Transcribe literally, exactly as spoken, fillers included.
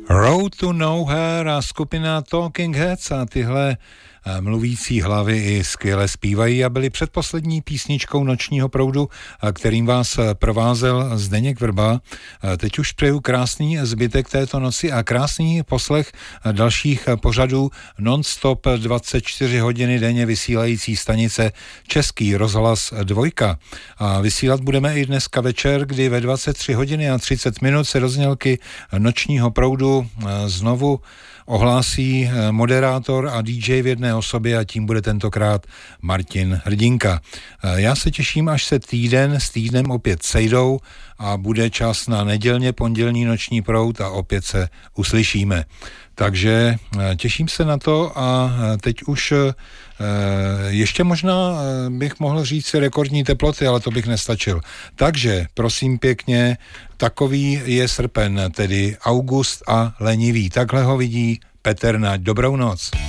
Road to Nowhere a skupina Talking Heads a tyhle mluvící hlavy i skvěle zpívají a byli předposlední písničkou Nočního proudu, kterým vás provázel Zdeněk Vrba. Teď už přeju krásný zbytek této noci a krásný poslech dalších pořadů non-stop dvacet čtyři hodiny denně vysílající stanice Český rozhlas dvojka. A vysílat budeme i dneska večer, kdy ve dvacet tři hodiny a třicet minut se do znělky Nočního proudu znovu ohlásí moderátor a dý džej v jedné osobě a tím bude tentokrát Martin Hrdinka. Já se těším, až se týden s týdnem opět sejdou a bude čas na nedělně pondělní Noční proud a opět se uslyšíme. Takže těším se na to a teď už ještě možná bych mohl říct si rekordní teploty, ale to bych nestačil. Takže prosím pěkně, takový je srpen, tedy august a lenivý. Takhle ho vidí Petr Nať. Dobrou noc.